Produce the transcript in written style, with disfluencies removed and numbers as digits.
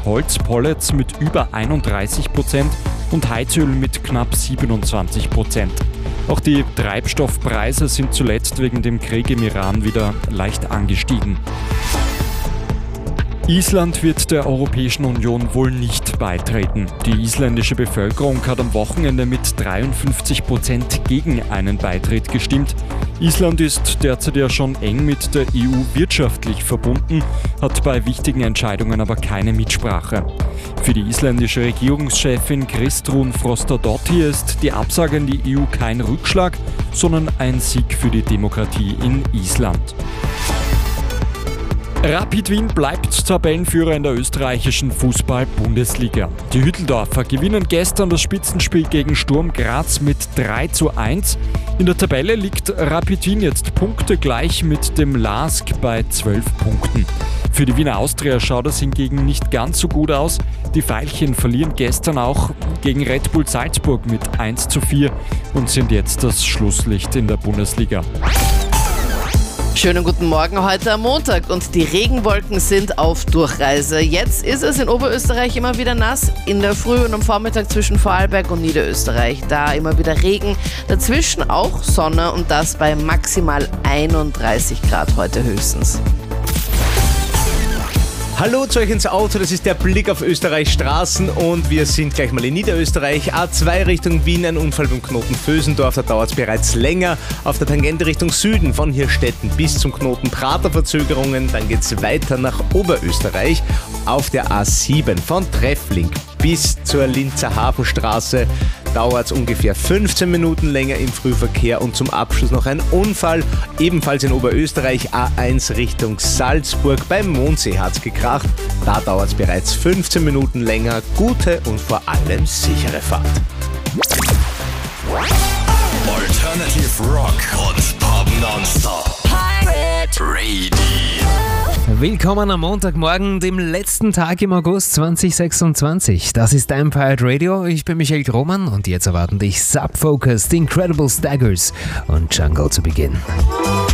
Holzpellets mit über 31% und Heizöl mit knapp 27%. Auch die Treibstoffpreise sind zuletzt wegen dem Krieg im Iran wieder leicht angestiegen. Island wird der Europäischen Union wohl nicht beitreten. Die isländische Bevölkerung hat am Wochenende mit 53% gegen einen Beitritt gestimmt. Island ist derzeit ja schon eng mit der EU wirtschaftlich verbunden, hat bei wichtigen Entscheidungen aber keine Mitsprache. Für die isländische Regierungschefin Kristrún Frostadóttir ist die Absage an die EU kein Rückschlag, sondern ein Sieg für die Demokratie in Island. Rapid Wien bleibt Tabellenführer in der österreichischen Fußball-Bundesliga. Die Hütteldorfer gewinnen gestern das Spitzenspiel gegen Sturm Graz mit 3:1. In der Tabelle liegt Rapid Wien jetzt punktegleich mit dem LASK bei 12 Punkten. Für die Wiener Austria schaut es hingegen nicht ganz so gut aus. Die Veilchen verlieren gestern auch gegen Red Bull Salzburg mit 1:4 und sind jetzt das Schlusslicht in der Bundesliga. Schönen guten Morgen heute am Montag und die Regenwolken sind auf Durchreise. Jetzt ist es in Oberösterreich immer wieder nass, in der Früh und am Vormittag zwischen Vorarlberg und Niederösterreich. Da immer wieder Regen, dazwischen auch Sonne und das bei maximal 31 Grad heute höchstens. Hallo zu euch ins Auto, das ist der Blick auf Österreichs Straßen und wir sind gleich mal in Niederösterreich. A2 Richtung Wien, ein Unfall beim Knoten Vösendorf, da dauert es bereits länger. Auf der Tangente Richtung Süden von Hirstetten bis zum Knoten Prater Verzögerungen. Dann geht es weiter nach Oberösterreich auf der A7 von Treffling bis zur Linzer Hafenstraße. Dauert es ungefähr 15 Minuten länger im Frühverkehr und zum Abschluss noch ein Unfall, ebenfalls in Oberösterreich, A1 Richtung Salzburg, beim Mondsee hat es gekracht, da dauert es bereits 15 Minuten länger, gute und vor allem sichere Fahrt. Alternative Rock und Pop nonstop. Pirate Radio. Willkommen am Montagmorgen, dem letzten Tag im August 2026. Das ist dein Pirate Radio. Ich bin Michael Grohmann und jetzt erwarten dich Sub Focus, The Incredible Staggers und Jungle zu Beginn.